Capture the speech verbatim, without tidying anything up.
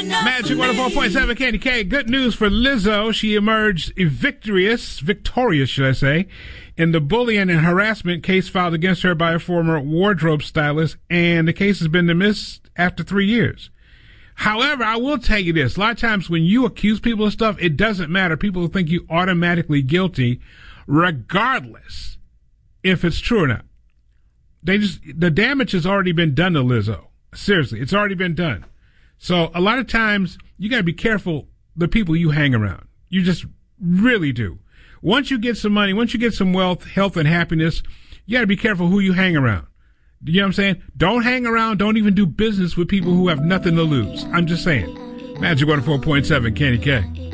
Magic one oh four point seven Candy K. Good news for Lizzo. She emerged victorious, victorious, should I say, in the bullying and harassment case filed against her by a former wardrobe stylist, and the case has been dismissed after three years. However, I will tell you this. A lot of times when you accuse people of stuff, it doesn't matter. People will think you automatically guilty, regardless if it's true or not. They just, the damage has already been done to Lizzo. Seriously, it's already been done. So a lot of times you got to be careful the people you hang around. You just really do. Once you get some money, once you get some wealth, health, and happiness, you got to be careful who you hang around. You know what I'm saying? Don't hang around. Don't even do business with people who have nothing to lose. I'm just saying. Magic one oh four point seven Candy K.